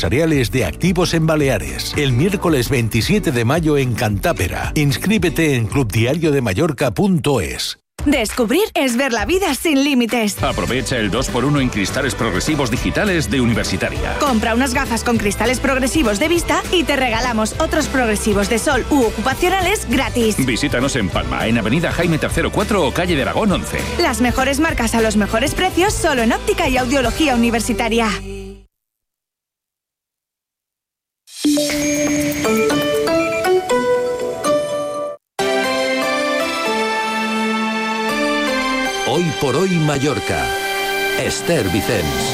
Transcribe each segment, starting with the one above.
empresariales de activos en Baleares. El miércoles 27 de mayo en Cantàpera. Inscríbete en clubdiariodemallorca.es. Descubrir es ver la vida sin límites. Aprovecha el 2x1 en cristales progresivos digitales de Universitaria. Compra unas gafas con cristales progresivos de vista y te regalamos otros progresivos de sol u ocupacionales gratis. Visítanos en Palma, en Avenida Jaime III 4 o Calle de Aragón 11. Las mejores marcas a los mejores precios solo en Óptica y Audiología Universitaria. Hoy por hoy Mallorca. Esther Vicens.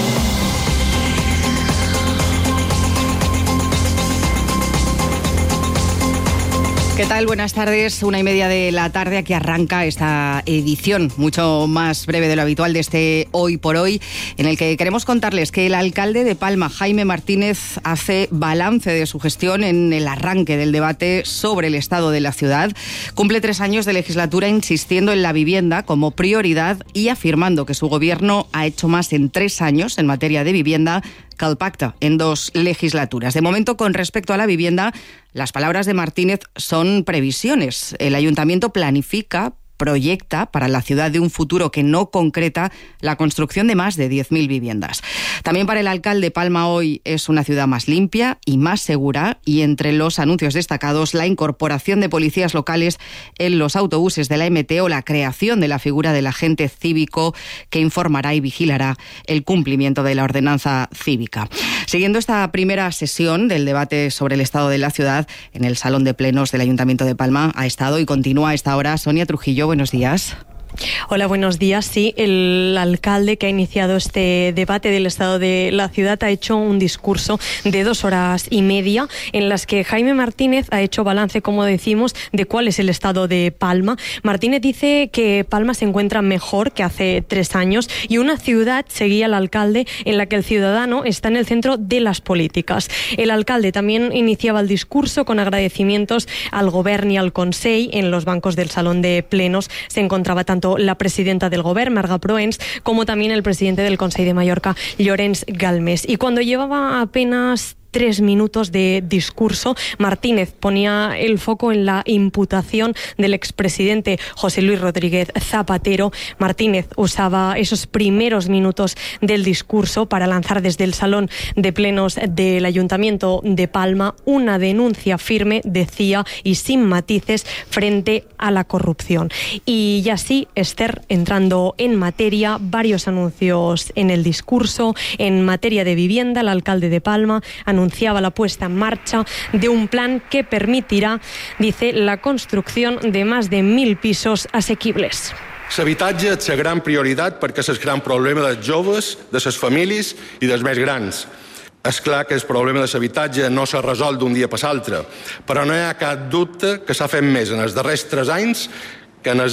¿Qué tal? Buenas tardes. 1:30 de la tarde. Aquí arranca esta edición mucho más breve de lo habitual de este Hoy por Hoy, en el que queremos contarles que el alcalde de Palma, Jaime Martínez, hace balance de su gestión en el arranque del debate sobre el estado de la ciudad. Cumple 3 años de legislatura insistiendo en la vivienda como prioridad y afirmando que su gobierno ha hecho más en 3 años en materia de vivienda que el pacte en 2 legislaturas. De momento, con respecto a la vivienda, las palabras de Martínez son previsiones. El ayuntamiento planifica, proyecta para la ciudad de un futuro que no concreta la construcción de más de 10.000 viviendas. También para el alcalde, Palma hoy es una ciudad más limpia y más segura, y entre los anuncios destacados, la incorporación de policías locales en los autobuses de la MT o la creación de la figura del agente cívico que informará y vigilará el cumplimiento de la ordenanza cívica. Siguiendo esta primera sesión del debate sobre el estado de la ciudad, en el Salón de Plenos del Ayuntamiento de Palma ha estado y continúa a esta hora Sonia Trujillo. Buenos días. Hola, buenos días. Sí, el alcalde que ha iniciado este debate del estado de la ciudad ha hecho un discurso de 2 horas y media en las que Jaime Martínez ha hecho balance, como decimos, de cuál es el estado de Palma. Martínez dice que Palma se encuentra mejor que hace 3 años y una ciudad, seguía el alcalde, en la que el ciudadano está en el centro de las políticas. El alcalde también iniciaba el discurso con agradecimientos al Govern y al Consell. En los bancos del Salón de Plenos se encontraba tanto la presidenta del Govern, Marga Proens, como también el presidente del Consell de Mallorca, Llorenç Galmés. Y cuando llevaba apenas 3 minutos de discurso, Martínez ponía el foco en la imputación del expresidente José Luis Rodríguez Zapatero. Martínez usaba esos primeros minutos del discurso para lanzar desde el Salón de Plenos del Ayuntamiento de Palma una denuncia firme, decía, y sin matices frente a la corrupción. Y ya sí, Esther, entrando en materia, varios anuncios en el discurso. En materia de vivienda, el alcalde de Palma anunciaba la puesta en marcha de un plan que permitirà, dice, la construcción de más de 1.000 pisos asequibles. L'habitatge és la gran prioritat perquè és el gran problema dels joves, de les famílies i dels més grans. És clar que el problema de l'habitatge no s'ha resolt d'un dia per l'altre, però no hi ha cap dubte que s'ha fet més en els darrers 3 anys que en els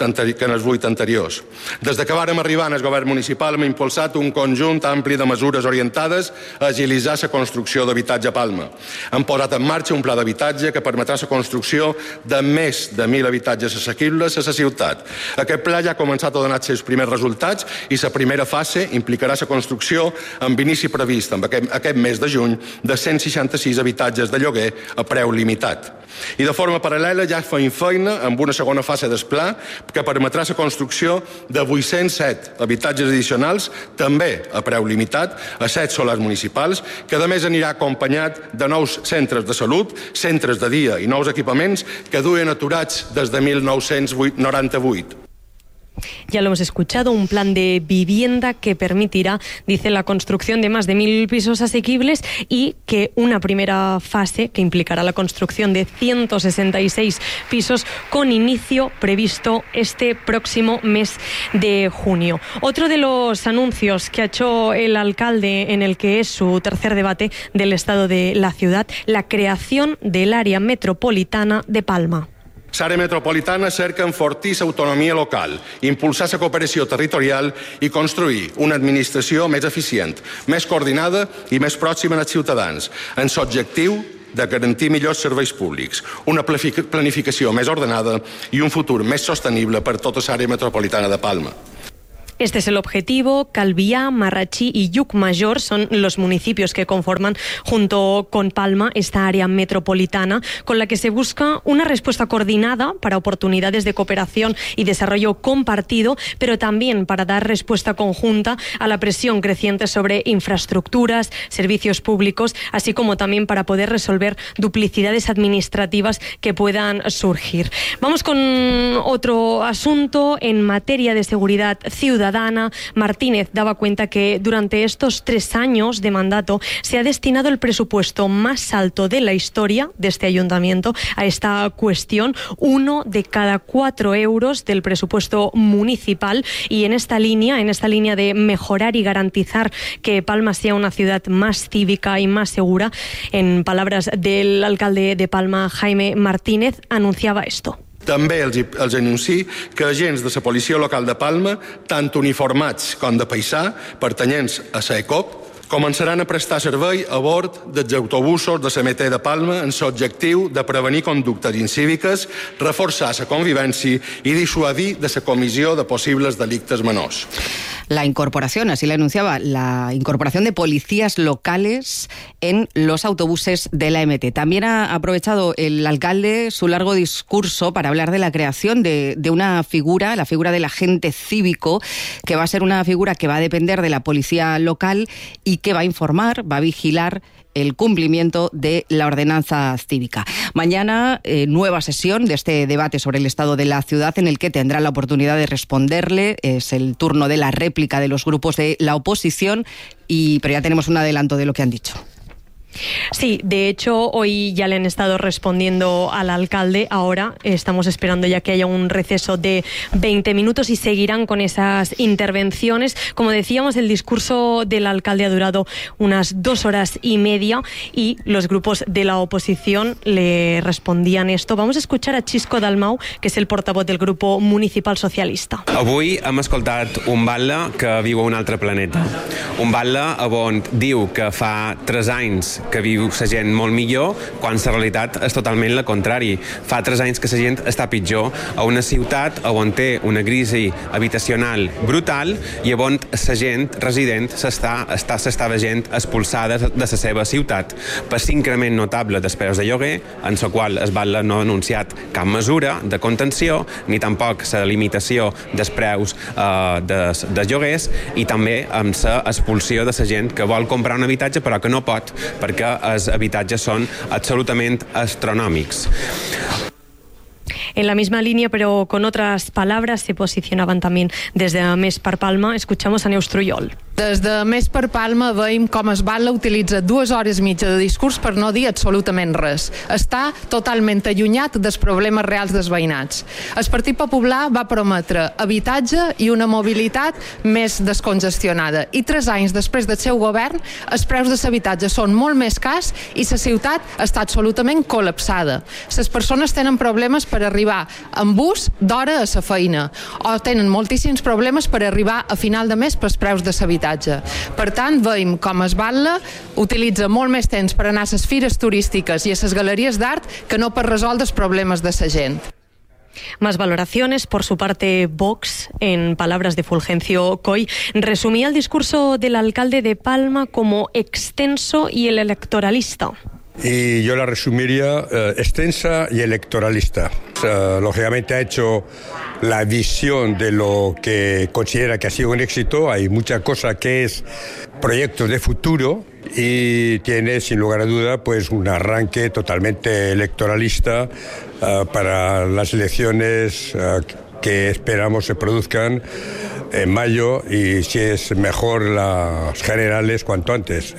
8 anteriors. Des que vàrem arribar en el govern municipal hem impulsat un conjunt ampli de mesures orientades a agilitzar la construcció d'habitatge a Palma. Hem posat en marxa un pla d'habitatge que permetrà la construcció de més de 1.000 habitatges assequibles a la ciutat. Aquest pla ja ha començat a donar els seus primers resultats i la primera fase implicarà la construcció amb inici previst en aquest mes de juny de 166 habitatges de lloguer a preu limitat. I de forma paral·lela ja fem feina amb una segona fase del pla que permetrà la construcció de 807 habitatges addicionals, també a preu limitat, a 7 solars municipals, que a més anirà acompanyat de nous centres de salut, centres de dia i nous equipaments que duien aturats des de 1998. Ya lo hemos escuchado, un plan de vivienda que permitirá, dice, la construcción de más de 1.000 pisos asequibles y que una primera fase que implicará la construcción de 166 pisos con inicio previsto este próximo mes de junio. Otro de los anuncios que ha hecho el alcalde en el que es su tercer debate del estado de la ciudad, la creación del área metropolitana de Palma. L'àrea metropolitana cerca enfortir l'autonomia local, impulsar la cooperació territorial i construir una administració més eficient, més coordinada i més pròxima als ciutadans, amb l'objectiu de garantir millors serveis públics, una planificació més ordenada i un futur més sostenible per tota l'àrea metropolitana de Palma. Este es el objetivo. Calviá, Marratxí y Llucmajor son los municipios que conforman, junto con Palma, esta área metropolitana, con la que se busca una respuesta coordinada para oportunidades de cooperación y desarrollo compartido, pero también para dar respuesta conjunta a la presión creciente sobre infraestructuras, servicios públicos, así como también para poder resolver duplicidades administrativas que puedan surgir. Vamos con otro asunto en materia de seguridad ciudadana. Martínez daba cuenta que durante estos 3 años de mandato se ha destinado el presupuesto más alto de la historia de este ayuntamiento a esta cuestión, 1 de cada 4 euros del presupuesto municipal, y en esta línea de mejorar y garantizar que Palma sea una ciudad más cívica y más segura, en palabras del alcalde de Palma, Jaime Martínez, anunciaba esto. També els anuncio que agents de la policia local de Palma, tant uniformats com de paisà, pertanyents a la ECOP, començaran a prestar servei a bord dels autobusos de la MT de Palma en l'objectiu de prevenir conductes incíviques, reforçar la convivència i dissuadir de la comissió de possibles delictes menors. La incorporación, así la anunciaba, la incorporación de policías locales en los autobuses de la MT. También ha aprovechado el alcalde su largo discurso para hablar de la creación de una figura, la figura del agente cívico, que va a ser una figura que va a depender de la policía local y que va a informar, va a vigilar el cumplimiento de la ordenanza cívica. Mañana, nueva sesión de este debate sobre el estado de la ciudad, en el que tendrá la oportunidad de responderle. Es el turno de la réplica de los grupos de la oposición, pero ya tenemos un adelanto de lo que han dicho. Sí, de hecho, hoy ya le han estado respondiendo al alcalde. Ahora estamos esperando ya que haya un receso de 20 minutos y seguirán con esas intervenciones. Como decíamos, el discurso del alcalde ha durado unas 2 horas y media y los grupos de la oposición le respondían esto. Vamos a escuchar a Xisco Dalmau, que es el portavoz del grupo municipal socialista. Avui hem escoltat un batlle que viu a un altre planeta. Un batlle on diu que fa 3 anys que viu la gent molt millor, quan la realitat és totalment la contrari. Fa 3 anys que la gent està pitjor a una ciutat on té una crisi habitacional brutal i on la gent resident s'està veient expulsada de la seva ciutat per l'increment notable dels preus de lloguer, en la qual el batlle no ha anunciat cap mesura de contenció, ni tampoc la limitació dels preus de lloguers, i també amb la expulsió de la gent que vol comprar un habitatge però que no pot perquè els habitatges son absolutamente astronómicos. En la misma línea, pero con otras palabras, se posicionaban también desde Més per Palma. Escuchamos a Neus Trullol. Des de Més per Palma veiem com es batlle utilitza 2 hores i mitja de discurs per no dir absolutament res. Està totalment allunyat dels problemes reals dels veïnats. El Partit Popular va prometre habitatge i una mobilitat més descongestionada. I 3 anys després del seu govern, els preus de l'habitatge són molt més cars i la ciutat està absolutament col·lapsada. Les persones tenen problemes per arribar en bus d'hora a la feina o tenen moltíssims problemes per arribar a final de mes pels preus de l'habitatge. Per tant, veiem com es batlle utilitza molt més temps per anar a les fires turístiques i a les galeries d'art que no per resoldre els problemes de la gent. Más valoraciones. Por su parte, Vox, en palabras de Fulgencio Coy, resumía el discurso del alcalde de Palma como extenso y el electoralista. Y yo la resumiría extensa y electoralista. Lógicamente ha hecho la visión de lo que considera que ha sido un éxito. Hay mucha cosa que es proyectos de futuro y tiene, sin lugar a duda, pues un arranque totalmente electoralista para las elecciones que esperamos se produzcan en mayo, y si es mejor las generales cuanto antes,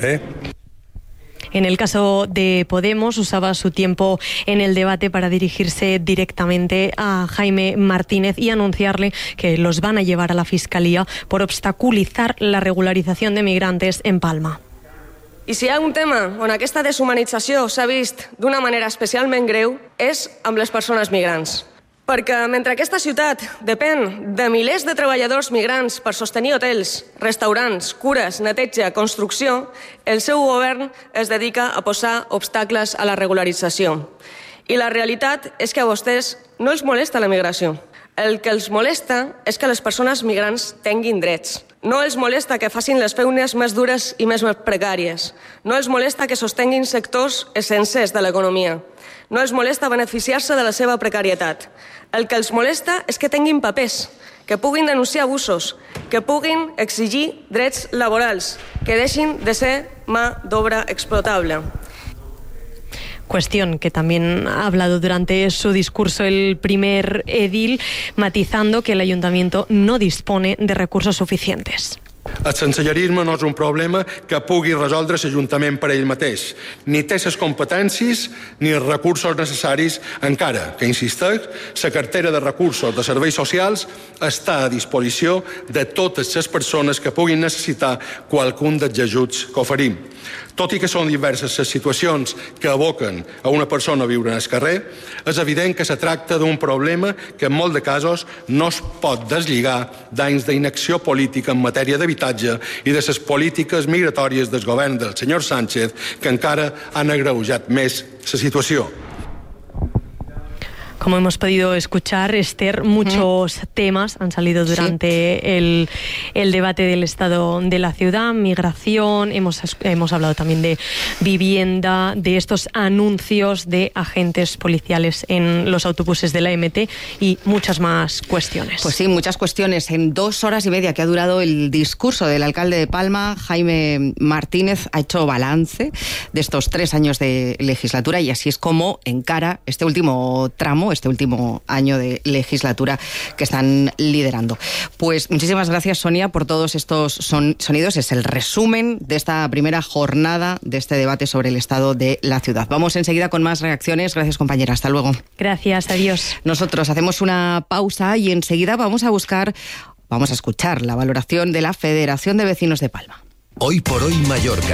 En el caso de Podemos, usaba su tiempo en el debate para dirigirse directamente a Jaime Martínez y anunciarle que los van a llevar a la Fiscalía por obstaculizar la regularización de migrantes en Palma. I si hi ha un tema on aquesta deshumanització s'ha vist d'una manera especialment greu és amb les persones migrants. Perquè mentre aquesta ciutat depèn de milers de treballadors migrants per sostenir hotels, restaurants, cures, neteja, construcció, el seu govern es dedica a posar obstacles a la regularització. I la realitat és que a vostès no els molesta la migració. El que els molesta és que les persones migrants tinguin drets. No els molesta que facin les feines més dures i més precàries. No els molesta que sostenguin sectors essencials de l'economia. No els molesta beneficiar-se de la seva precarietat. El que els molesta és que tinguin papers, que puguin denunciar abusos, que puguin exigir drets laborals, que deixin de ser mà d'obra explotable. Cuestión que también ha hablado durante su discurso el primer edil, matizando que el ayuntamiento no dispone de recursos suficientes. El sensellarisme no és un problema que pugui resoldre l'Ajuntament per ell mateix. Ni té les competències ni els recursos necessaris, encara que, insisteix, la cartera de recursos de serveis socials està a disposició de totes les persones que puguin necessitar qualcun dels ajuts que oferim. Tot i que són diverses les situacions que aboquen a una persona a viure en el carrer, és evident que se tracta d'un problema que en molts de casos no es pot deslligar d'anys d'inacció política en matèria d'habitatge i de les polítiques migratòries del govern del senyor Sánchez, que encara han agreujat més la situació. Como hemos podido escuchar, Esther, muchos temas han salido durante el debate del estado de la ciudad, migración, hemos hablado también de vivienda, de estos anuncios de agentes policiales en los autobuses de la MT y muchas más cuestiones. Pues sí, muchas cuestiones. En 2 horas y media que ha durado el discurso del alcalde de Palma, Jaime Martínez, ha hecho balance de estos 3 años de legislatura y así es como encara este último tramo, este último año de legislatura que están liderando. Pues muchísimas gracias, Sonia, por todos estos sonidos. Es el resumen de esta primera jornada de este debate sobre el estado de la ciudad. Vamos enseguida con más reacciones. Gracias, compañera. Hasta luego. Gracias, adiós. Nosotros hacemos una pausa y enseguida vamos a escuchar la valoración de la Federación de Vecinos de Palma. Hoy por hoy Mallorca.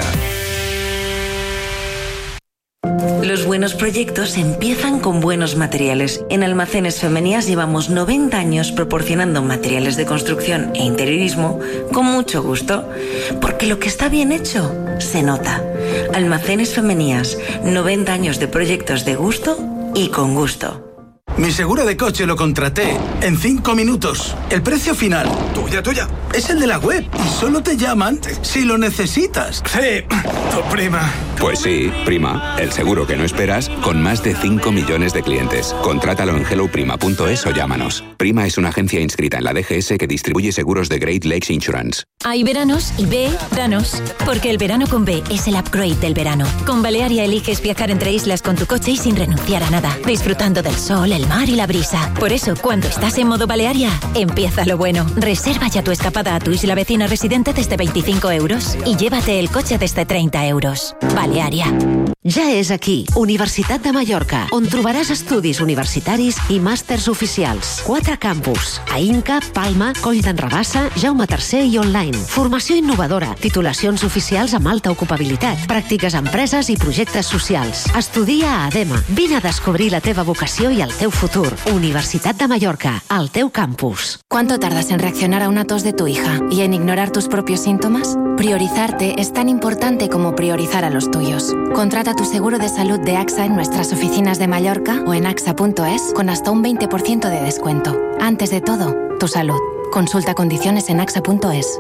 Los buenos proyectos empiezan con buenos materiales. En Almacenes Femenías llevamos 90 años proporcionando materiales de construcción e interiorismo con mucho gusto, porque lo que está bien hecho se nota. Almacenes Femenías, 90 años de proyectos de gusto y con gusto. Mi seguro de coche lo contraté en 5 minutos. El precio final, tuya, es el de la web y solo te llaman si lo necesitas. Sí, tu prima. Pues sí, prima, el seguro que no esperas con más de 5 millones de clientes. Contrátalo en helloprima.es o llámanos. Prima es una agencia inscrita en la DGS que distribuye seguros de Great Lakes Insurance. Hay veranos y veranos, porque el verano con B es el upgrade del verano. Con Balearia eliges viajar entre islas con tu coche y sin renunciar a nada, disfrutando del sol, el mar y la brisa. Por eso, cuando estás en modo Balearia, empieza lo bueno. Reserva ya tu escapada a tu isla vecina residente desde 25 euros y llévate el coche desde 30 euros. Balearia. Ja és aquí, Universitat de Mallorca, on trobaràs estudis universitaris i màsters oficials. 4 campus, a Inca, Palma, Coll d'en Rabassa, Jaume III i online. Formació innovadora, titulacions oficials amb alta ocupabilitat, pràctiques a empreses i projectes socials. Estudia a ADEMA. Vine a descobrir la teva vocació i el teu futur. Universitat de Mallorca, al teu campus. ¿Cuánto tardas en reaccionar a una tos de tu hija y en ignorar tus propios síntomas? Priorizarte es tan importante como priorizar a los tuyos. Contrata tu seguro de salud de AXA en nuestras oficinas de Mallorca o en axa.es con hasta un 20% de descuento. Antes de todo, tu salud. Consulta condiciones en axa.es.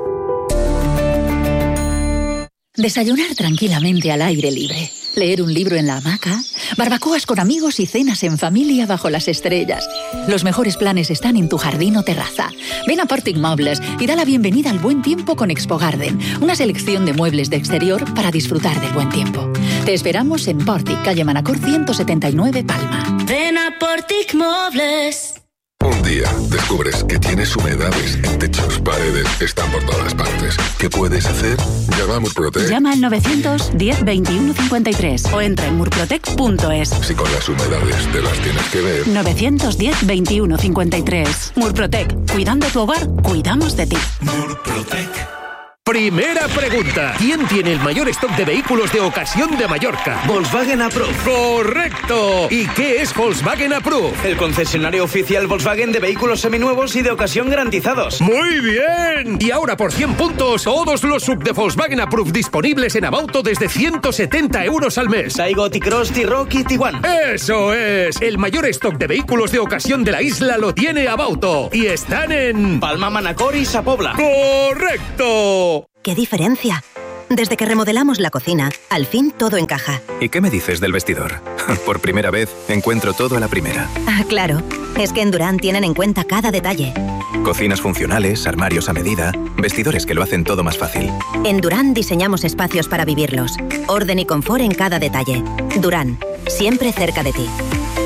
Desayunar tranquilamente al aire libre, leer un libro en la hamaca, barbacoas con amigos y cenas en familia bajo las estrellas. Los mejores planes están en tu jardín o terraza. Ven a Portic Mobles y da la bienvenida al buen tiempo con Expo Garden, una selección de muebles de exterior para disfrutar del buen tiempo. Te esperamos en Portic, calle Manacor 179, Palma. Ven a Portic Mobles. Un día descubres que tienes humedades en techos, paredes, están por todas partes. ¿Qué puedes hacer? Llama a Murprotec. Llama al 910 21 53 o entra en murprotec.es. Si con las humedades te las tienes que ver. 910 21 53. Murprotec. Cuidando tu hogar, cuidamos de ti. Murprotec. Primera pregunta. ¿Quién tiene el mayor stock de vehículos de ocasión de Mallorca? Volkswagen Approved. ¡Correcto! ¿Y qué es Volkswagen Approved? El concesionario oficial Volkswagen de vehículos seminuevos y de ocasión garantizados. ¡Muy bien! Y ahora por 100 puntos, todos los sub de Volkswagen Approved disponibles en Abauto desde 170 euros al mes. Taigo, T-Cross, T-Rock y Tiguan. ¡Eso es! El mayor stock de vehículos de ocasión de la isla lo tiene Abauto. Y están en... Palma, Manacor y Sa Pobla. ¡Correcto! ¡Qué diferencia! Desde que remodelamos la cocina, al fin todo encaja. ¿Y qué me dices del vestidor? Por primera vez, encuentro todo a la primera. Ah, claro. Es que en Durán tienen en cuenta cada detalle. Cocinas funcionales, armarios a medida, vestidores que lo hacen todo más fácil. En Durán diseñamos espacios para vivirlos. Orden y confort en cada detalle. Durán, siempre cerca de ti.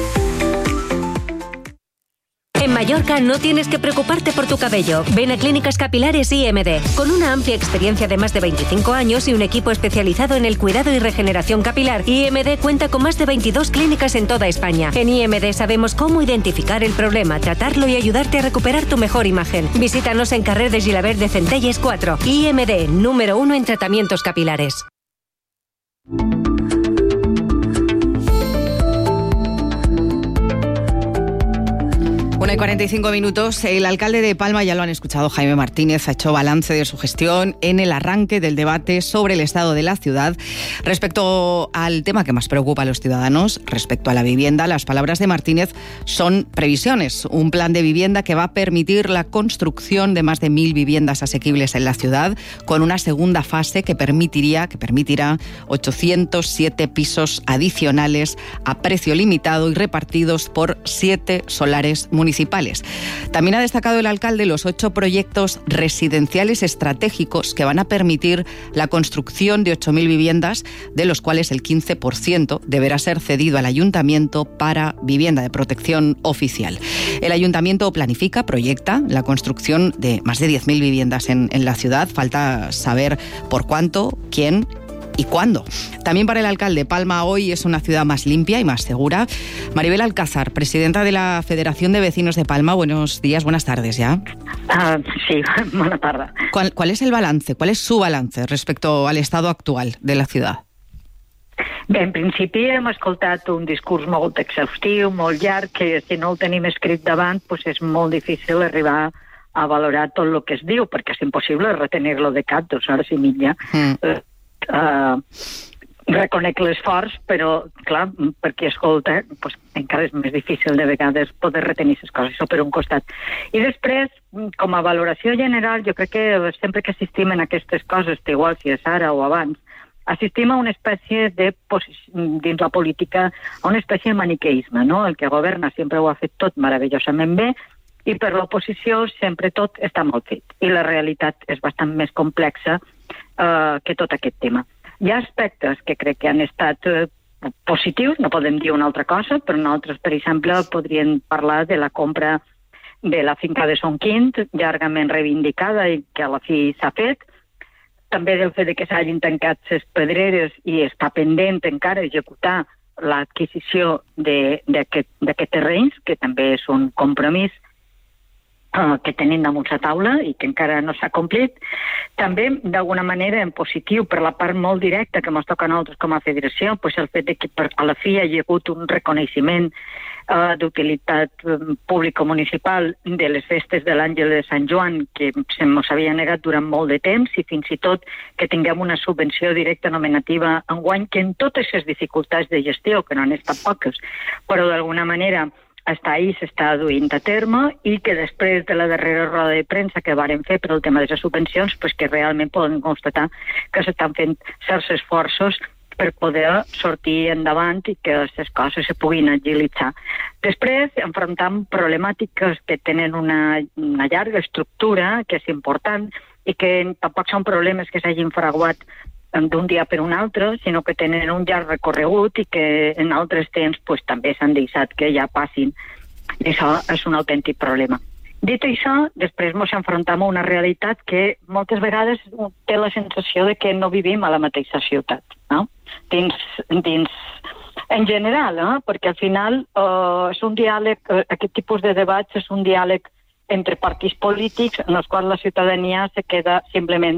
En Mallorca no tienes que preocuparte por tu cabello. Ven a Clínicas Capilares IMD. Con una amplia experiencia de más de 25 años y un equipo especializado en el cuidado y regeneración capilar, IMD cuenta con más de 22 clínicas en toda España. En IMD sabemos cómo identificar el problema, tratarlo y ayudarte a recuperar tu mejor imagen. Visítanos en Carrer de Gilabert de Centelles 4. IMD, número 1 en tratamientos capilares. 1:45 minutos. El alcalde de Palma, ya lo han escuchado, Jaime Martínez, ha hecho balance de su gestión en el arranque del debate sobre el estado de la ciudad. Respecto al tema que más preocupa a los ciudadanos, respecto a la vivienda, las palabras de Martínez son previsiones. Un plan de vivienda que va a permitir la construcción de más de 1.000 viviendas asequibles en la ciudad, con una segunda fase que permitirá 807 pisos adicionales a precio limitado y repartidos por 7 solares municipales. También ha destacado el alcalde los 8 proyectos residenciales estratégicos que van a permitir la construcción de 8.000 viviendas, de los cuales el 15% deberá ser cedido al ayuntamiento para vivienda de protección oficial. El ayuntamiento proyecta la construcción de más de 10.000 viviendas en la ciudad. Falta saber por cuánto, quién y cuándo. También para el alcalde, Palma hoy es una ciudad más limpia y más segura. Maribel Alcázar, presidenta de la Federación de Vecinos de Palma, buenos días, buenas tardes ya. Sí, buenas tardes. ¿Cuál es el balance, cuál es su balance respecto al estado actual de la ciudad? Bé, en principi hem escoltat un discurs molt exhaustiu, molt llarg, que si no el tenim escrit davant, doncs és molt difícil arribar a valorar tot el que es diu, perquè és impossible retenir-lo de cap 2 hores i mitja. Reconec l'esforç, però, clar, per qui escolta, doncs, encara és més difícil de vegades poder retenir aquestes coses, això per un costat. I després, com a valoració general, jo crec que sempre que assistim en aquestes coses, igual si és ara o abans, assistim a una espècie de, dins la política, a una espècie de maniqueisme, no? El que governa sempre ho ha fet tot meravellosament bé i per l'oposició sempre tot està mal fet. I la realitat és bastant més complexa que tot aquest tema. Hi ha aspectes que crec que han estat positius, no podem dir una altra cosa, però nosaltres, per exemple, podríem parlar de la compra de la finca de Son Quint, llargament reivindicada i que a la fi s'ha fet, també del fet que s'hagin tancat les pedreres i està pendent encara executar l'adquisició d'aquests terrenys, que també és un compromís que tenim damunt la taula i que encara no s'ha complit. També, d'alguna manera, en positiu, per la part molt directa que ens toca a nosaltres com a federació, el fet que a la fi hi ha hagut un reconeixement d'utilitat público-municipal de les festes de l'Àngel de Sant Joan, que se'ns havia negat durant molt de temps, i fins i tot que tinguem una subvenció directa nominativa enguany, que en totes les dificultats de gestió, que no han estat poques, però d'alguna manera està ahí, s'està duint a terme, i que després de la darrera roda de premsa que varen fer per el tema de les subvencions, que realment podem constatar que s'estan fent certs esforços per poder sortir endavant i que aquestes coses se puguin agilitzar. Després, enfrontam problemàtiques que tenen una llarga estructura, que és important, i que tampoc són problemes que s'hagin fraguat d'un dia per un altre, sinó que tenen un llarg recorregut i que en altres temps també s'han deixat que ja passin. I això és un autèntic problema. Dit això, després ens enfrontem a una realitat que moltes vegades té la sensació de que no vivim a la mateixa ciutat, no? En general, perquè al final és un diàleg, aquest tipus de debats és un diàleg entre partits polítics en els quals la ciutadania se queda simplement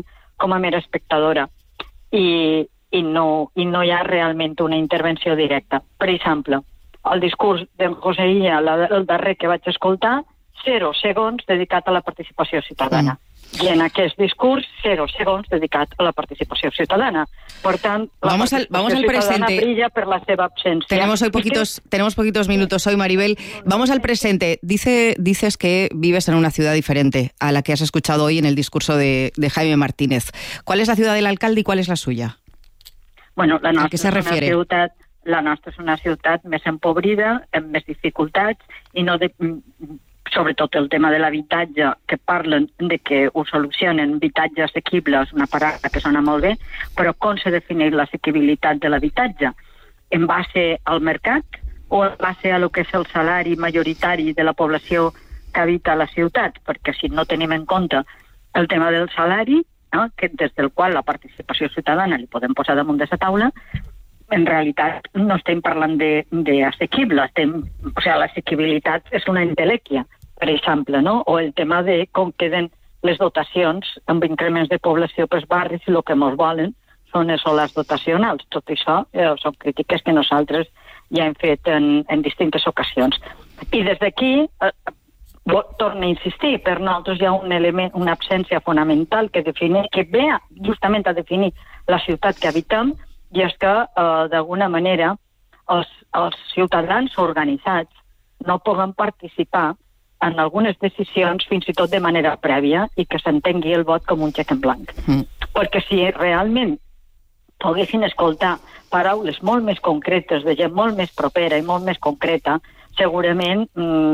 com a mera espectadora i no hi ha realment una intervenció directa. Per exemple, el discurs d'en José Illa, el darrer que vaig escoltar, 0 segons dedicat a la participació ciutadana. I en aquest discurs, 0 segons dedicat a la participació ciudadana. Por tant, la participació ciudadana brilla por la seva absencia. Tenemos poquitos minutos hoy, Maribel. Vamos al presente. Dices que vives en una ciudad diferente a la que has escuchado hoy en el discurso de Jaime Martínez. ¿Cuál es la ciudad del alcalde y cuál es la suya? Bueno, ¿A qué se refiere? La nostra és una ciutat més empobrida, amb més dificultats, i no sobretot el tema de l'habitatge, que parlen de que ho solucionen, habitatge assequible, és una paraula que sona molt bé, però com se defineix l'assequibilitat de l'habitatge? En base al mercat o en base a lo que és el salari majoritari de la població que habita a la ciutat? Perquè si no tenim en compte el tema del salari, no? Que des del qual la participació ciutadana li podem posar damunt de la taula, en realitat no estem parlant d'assequible, o sigui, l'assequibilitat és una entelèquia, per exemple, no? O el tema de com queden les dotacions amb increments de població pels barris i el que ens volen són els solars dotacionals. Tot això són crítiques que nosaltres ja hem fet en distintes ocasions. I des d'aquí, torno a insistir, per nosaltres hi ha un element, una absència fonamental que ve justament a definir la ciutat que habitem, i és que, d'alguna manera, els ciutadans organitzats no poden participar en algunes decisions fins i tot de manera prèvia i que s'entengui el vot com un xec en blanc. Perquè si realment poguessin escoltar paraules molt més concretes, de gent molt més propera i molt més concreta, segurament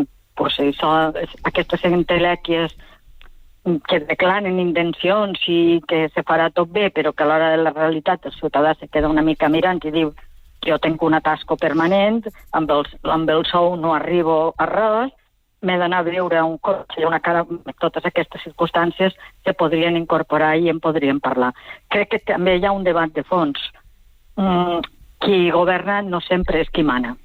aquestes entelèquies que declaren intencions i que se farà tot bé, però que a l'hora de la realitat el ciutadà se queda una mica mirant i diu jo tenc un atasco permanent, amb el sou no arribo a res, m'he d'anar a veure un cotxe i una cara, totes aquestes circumstàncies se podrien incorporar i en podríem parlar. Crec que també hi ha un debat de fons. Qui governa no sempre és qui mana.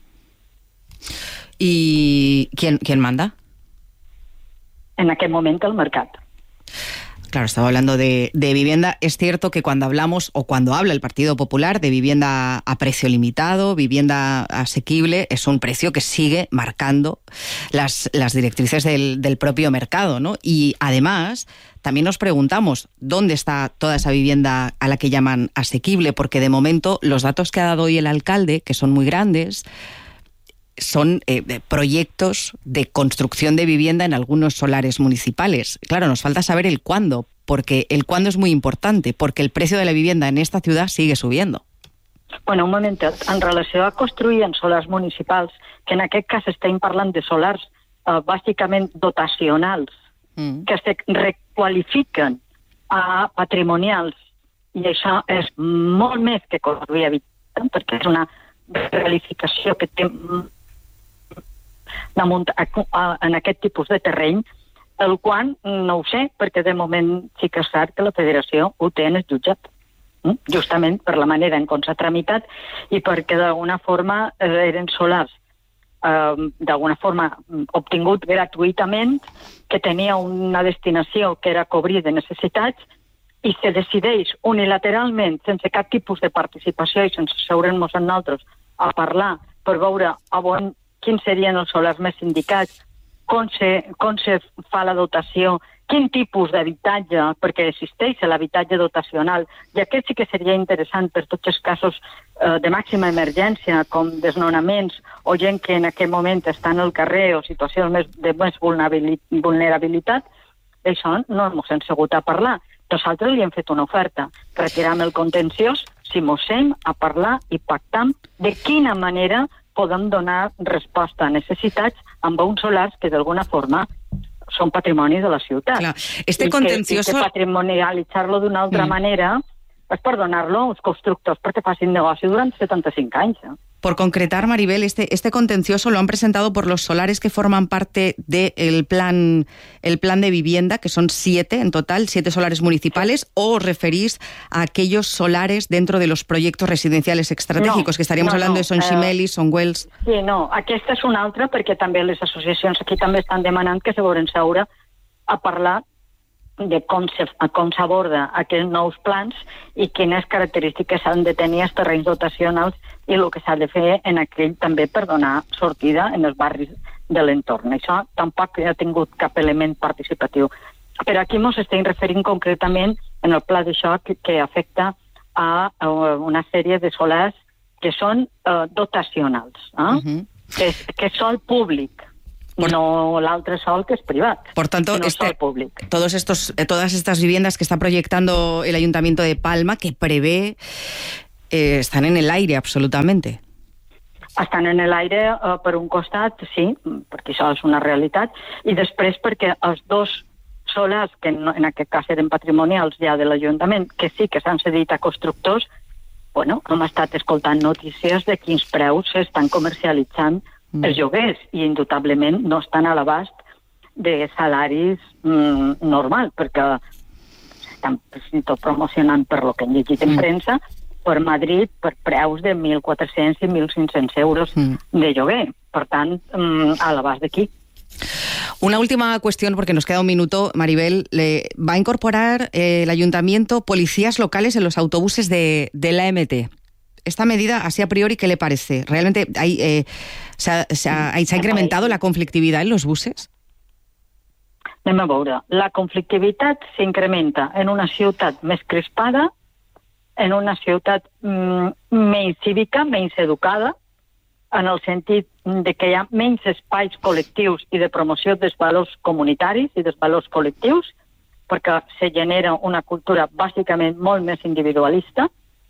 ¿Y quién manda? En aquel momento el mercado. Claro, estaba hablando de vivienda. Es cierto que cuando hablamos, o cuando habla el Partido Popular de vivienda a precio limitado, vivienda asequible, es un precio que sigue marcando las directrices del propio mercado, ¿no? Y además, también nos preguntamos dónde está toda esa vivienda a la que llaman asequible, porque de momento los datos que ha dado hoy el alcalde, que son muy grandes, son proyectos de construcción de vivienda en algunos solares municipales. Claro, nos falta saber el cuándo, porque el cuándo es muy importante, porque el precio de la vivienda en esta ciudad sigue subiendo. Bueno, un momentet. En relació a construir en solars municipals, que en aquest cas estem parlant de solars bàsicament dotacionals, que se requalifiquen a patrimonials, i això és molt més que construir habitatge, perquè és una requalificació que té damunt en aquest tipus de terreny, el qual no ho sé, perquè de moment sí que és cert que la federació ho té en el jutjat, justament per la manera en com s'ha tramitat i perquè d'alguna forma eren solars d'alguna forma obtingut gratuïtament, que tenia una destinació que era cobrir de necessitats, i se decideix unilateralment, sense cap tipus de participació i sense seure'ns amb nosaltres a parlar per veure quins serien els solars més indicats, com se fa la dotació, quin tipus d'habitatge, perquè existeix l'habitatge dotacional, i aquest sí que seria interessant per tots els casos de màxima emergència, com desnonaments o gent que en aquest moment està en el carrer o situacions de més vulnerabilitat, això no hem segut a parlar. Nosaltres li hem fet una oferta, retiram el contenciós, si mosem a parlar i pactam de quina manera podem donar resposta a necessitats amb uns solars que d'alguna forma són patrimoni de la ciutat. Clar. Este contencioso... I que patrimonialitzar-lo d'una altra manera és per donar-lo als constructors perquè facin negoci durant 75 anys. Por concretar, Maribel, este contencioso lo han presentado por los solares que forman parte del plan de vivienda, que son 7 en total, 7 solares municipales, o os referís a aquellos solares dentro de los proyectos residenciales estratègicos, que estaríamos hablando de Son Ximelis, Son Wells... Sí, no, aquesta és una altra, perquè també les associacions aquí també estan demanant que se volen seure a parlar com s'aborda aquests nous plans i quines característiques s'han de tenir els terrenys dotacionals i el que s'ha de fer en aquell també per donar sortida en els barris de l'entorn. Això tampoc ha tingut cap element participatiu. Però aquí ens estem referint concretament en el pla de xoc que afecta a una sèrie de solars que són dotacionals, que és sol públic. No l'altre sol que es privat. Por tanto, todas estas viviendas que está proyectando el Ayuntamiento de Palma, que prevé, están en el aire absolutamente. Estan en l'aire, per un costat, sí, perquè això és una realitat, i després perquè els dos solars, que en aquest cas eren patrimonials ja de l'Ajuntament, que sí que s'han cedit a constructors, bueno, hem estat escoltant notícies de quins preus s'estan comercialitzant els lloguers, i indubtablement no estan a l'abast de salaris normal, perquè estan tot promocionant per lo que hem llegit en premsa per Madrid per preus de 1.400 i 1.500 euros de lloguer. Per tant, a l'abast d'aquí. Una última cuestión, porque nos queda un minuto, Maribel. ¿Va a incorporar el Ayuntamiento policías locales en los autobuses de la MT? Esta medida, así a priori, ¿qué le parece? ¿Realmente se ha incrementado la conflictividad en los buses? Anem a veure. La conflictivitat s'incrementa en una ciutat més crispada, en una ciutat menys cívica, menys educada, en el sentit de que hi ha menys espais col·lectius i de promoció dels valors comunitaris i dels valors col·lectius, perquè se genera una cultura bàsicament molt més individualista.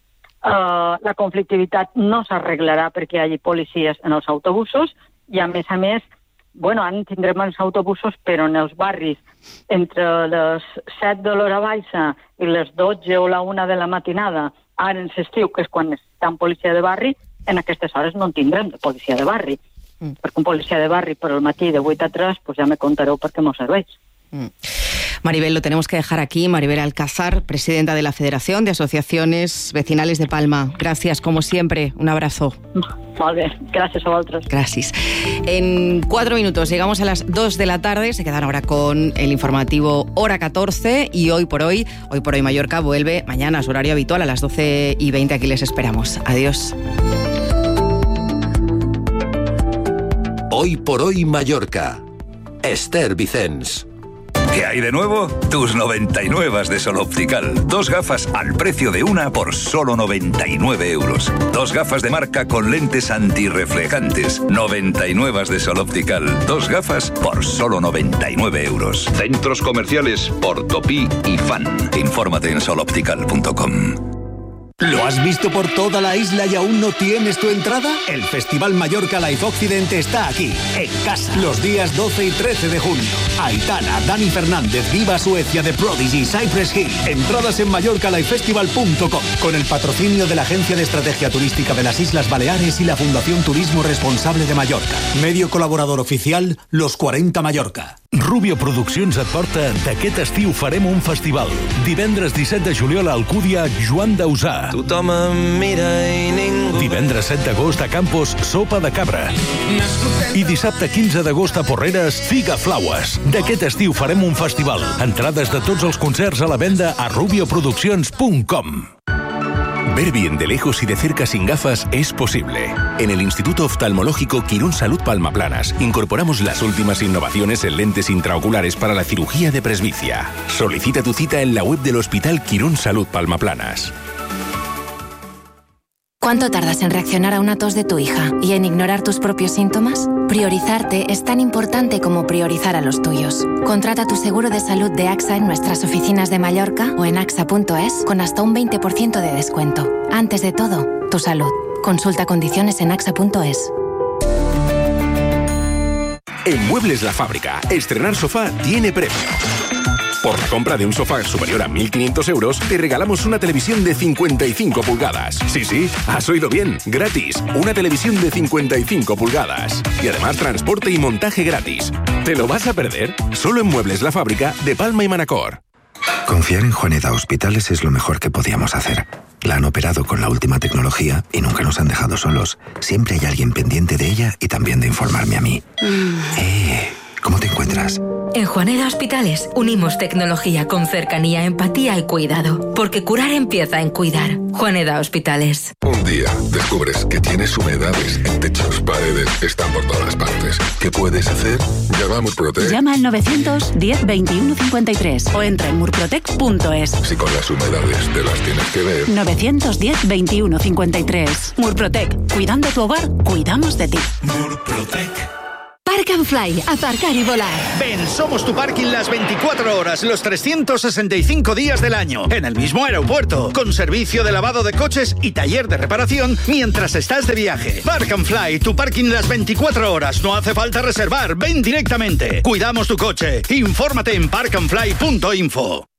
La conflictivitat no s'arreglarà perquè hi hagi policies en els autobusos i, a més, bueno, ara en tindrem els autobusos, però en els barris entre les 7 de l'hora baixa i les 12 o la 1 de la matinada, ara en l'estiu, que és quan està en policia de barri, en aquestes hores no en tindrem de policia de barri. Perquè un policia de barri per al matí de 8 a 3, pues ja me contareu per què m'ho serveix. Maribel, lo tenemos que dejar aquí. Maribel Alcázar, presidenta de la Federación de Asociaciones Vecinales de Palma. Gracias, como siempre. Un abrazo. Molt bé, gràcies a vosaltres. Gracias. En 4 minutos llegamos a las 2 de la tarde. Se quedan ahora con el informativo Hora 14 y Hoy por Hoy Mallorca vuelve mañana a su horario habitual a las 12:20. Aquí les esperamos. Adiós. Hoy por Hoy Mallorca. Esther Vicens. ¿Qué hay de nuevo? Tus 99 de Sol Optical. 2 gafas al precio de una por solo 99 euros. 2 gafas de marca con lentes antirreflejantes. 99 de Sol Optical. 2 gafas por solo 99 euros. Centros comerciales Portopí y Fan. Infórmate en soloptical.com. ¿Lo has visto por toda la isla y aún no tienes tu entrada? El Festival Mallorca Live Occident está aquí, en casa, los días 12 y 13 de junio. Aitana, Dani Fernández, Viva Suecia, The Prodigy, Cypress Hill. Entradas en mallorcalifefestival.com, con el patrocinio de la Agencia de Estrategia Turística de las Islas Baleares y la Fundación Turismo Responsable de Mallorca. Medio colaborador oficial, Los 40 Mallorca. Rubio Produccions et porta d'aquest estiu farem un festival. Divendres 17 de juliol a Alcúdia, Joan Dausà. Tothom em mira i ningú... Divendres 7 d'agost a Campos, Sopa de Cabra. I dissabte 15 d'agost a Porreres, Figa Flaues. D'aquest estiu farem un festival. Entrades de tots els concerts a la venda a rubioproduccions.com. Ver bien de lejos y de cerca sin gafas es posible. En el Instituto Oftalmológico Quirón Salud Palma Planas incorporamos las últimas innovaciones en lentes intraoculares para la cirugía de presbicia. Solicita tu cita en la web del Hospital Quirón Salud Palma Planas. ¿Cuánto tardas en reaccionar a una tos de tu hija y en ignorar tus propios síntomas? Priorizarte es tan importante como priorizar a los tuyos. Contrata tu seguro de salud de AXA en nuestras oficinas de Mallorca o en axa.es con hasta un 20% de descuento. Antes de todo, tu salud. Consulta condiciones en axa.es. En Muebles La Fábrica, estrenar sofá tiene premio. Por la compra de un sofá superior a 1.500 euros, te regalamos una televisión de 55 pulgadas. Sí, has oído bien, gratis. Una televisión de 55 pulgadas. Y además transporte y montaje gratis. ¿Te lo vas a perder? Solo en Muebles La Fábrica de Palma y Manacor. Confiar en Juaneda Hospitales es lo mejor que podíamos hacer. La han operado con la última tecnología y nunca nos han dejado solos. Siempre hay alguien pendiente de ella y también de informarme a mí. ¿cómo te encuentras? En Juaneda Hospitales unimos tecnología con cercanía, empatía y cuidado. Porque curar empieza en cuidar. Juaneda Hospitales. Un día descubres que tienes humedades en techos, paredes, están por todas partes. ¿Qué puedes hacer? Llama a Murprotec. Llama al 910 21 53 o entra en murprotec.es. Si con las humedades te las tienes que ver. 910 21 53. Murprotec. Cuidando tu hogar, cuidamos de ti. Murprotec. Park and Fly, aparcar y volar. Ven, somos tu parking las 24 horas, los 365 días del año, en el mismo aeropuerto, con servicio de lavado de coches y taller de reparación mientras estás de viaje. Park and Fly, tu parking las 24 horas, no hace falta reservar, ven directamente. Cuidamos tu coche, infórmate en parkandfly.info.